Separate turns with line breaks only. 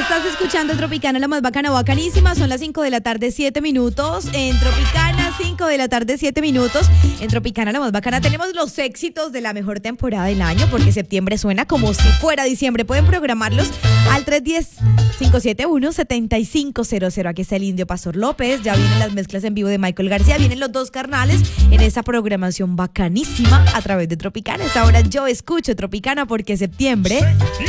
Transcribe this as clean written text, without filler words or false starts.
Estás escuchando Tropicana, la más bacana, bacanísima. Son las 5 de la tarde, 7 minutos. En Tropicana, 5 de la tarde, 7 minutos. En Tropicana, la más bacana, tenemos los éxitos de la mejor temporada del año, porque septiembre suena como si fuera diciembre. Pueden programarlos al 310-571-7500. Aquí está el Indio Pastor López. Ya vienen las mezclas en vivo de Michael García. Vienen los dos carnales en esa programación bacanísima a través de Tropicana. Esta hora yo escucho Tropicana porque septiembre